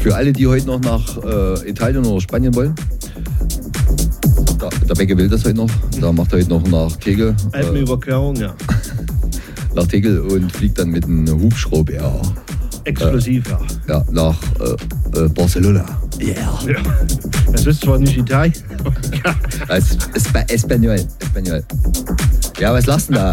Für alle, die heute noch nach Italien oder Spanien wollen, der Becke will das heute noch. Da macht er heute noch nach Tegel. Alpenüberquerung, ja. Nach Tegel und fliegt dann mit einem Hubschrauber. Exklusiv, ja. Ja, nach Barcelona. Yeah. Ja. Das ist zwar nicht Italien. Espanol. Ja, was lachst du da?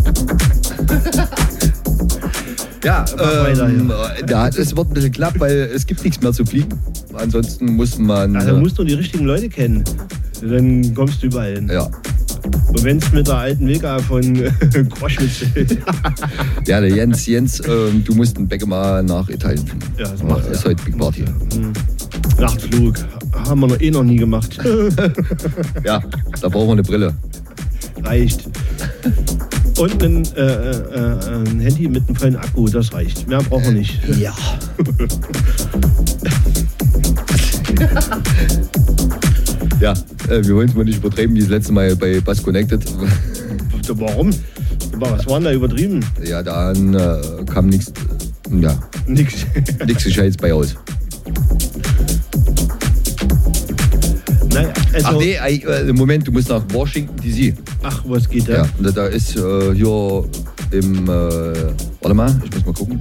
Ja, es wird ein bisschen knapp, weil es gibt nichts mehr zu fliegen. Ansonsten muss man... Also musst du die richtigen Leute kennen. Dann kommst du überall hin. Ja. Und wenn es mit der alten Vega von Kroschwitz ist. Ja, der Jens, du musst den Becke mal nach Italien finden. Ja, das macht ist heute Big Party. Nachtflug. Haben wir noch nie gemacht. Ja, da brauchen wir eine Brille. Reicht. Und ein Handy mit einem vollen Akku, das reicht. Mehr brauchen wir nicht. Ja. Ja, wir wollen es mal nicht übertreiben, wie das letzte Mal bei Bass Connected. Warum? Was war denn da übertrieben? Ja, dann kam nichts. Ja. Nix Gescheites bei raus. Naja, also ach nee, Moment, du musst nach Washington DC. Ach, was geht da? Ja, da ist hier im. Warte mal, ich muss mal gucken.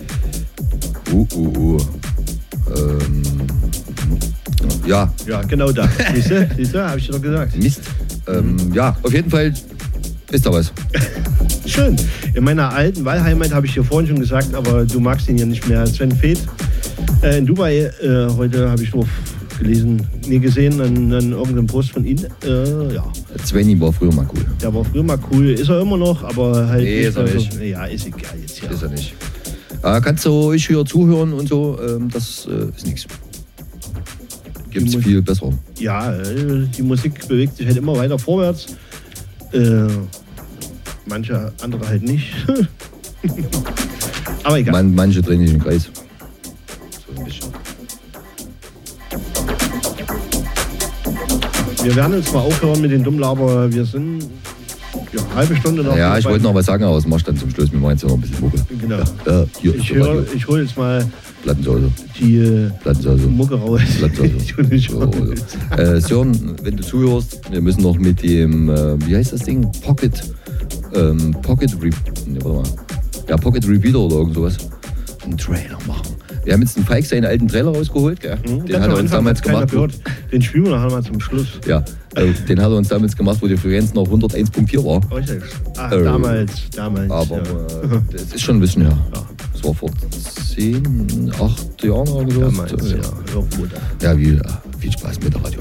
Ja. Ja, genau da. Siehst du, habe ich dir doch gesagt. Mist. Ja, auf jeden Fall ist da was. Schön. In meiner alten Wahlheimat habe ich dir vorhin schon gesagt, aber du magst ihn ja nicht mehr. Sven Feth in Dubai, heute habe ich nur gesehen an irgendeinem Post von ihm. Ja. Svenny war früher mal cool. Der war früher mal cool. Ist er immer noch, aber halt nee, ist er nicht. So, ja, ist egal jetzt. Ja. Ist er nicht. Kannst du euch hier zuhören und so, das ist nichts. Gibt's viel besser. Ja, die Musik bewegt sich halt immer weiter vorwärts. Manche andere halt nicht. Aber egal. Manche drehen sich im Kreis. So ein bisschen. Wir werden jetzt mal aufhören mit den Dummlaber. Wir sind eine halbe Stunde noch. Ja, ich wollte noch was sagen, aber das machst du dann zum Schluss. Wir machen jetzt noch ein bisschen Mucke. Genau. Ja, hier, ich hole jetzt mal Plattensauce. Die Mucke raus. Sören, wenn du zuhörst, wir müssen noch mit dem, wie heißt das Ding? Pocket Repeater oder irgend sowas. Einen Trailer machen. Wir haben jetzt einen Falk seinen alten Trailer rausgeholt, gell? Den hat er uns damals gemacht. Den spielen wir nachher mal zum Schluss. Ja, den hat er uns damals gemacht, wo die Frequenz noch 101.4 war. Ach, damals. Aber ja. Das ist schon ein bisschen her. Ja. Das war vor 8 Jahren oder so. Damals, ja. Ja, viel Spaß mit der Radio.